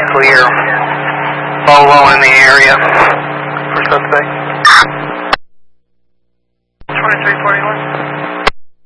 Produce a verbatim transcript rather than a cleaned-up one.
clear. Bolo in the area for suspect. twenty-three forty-one.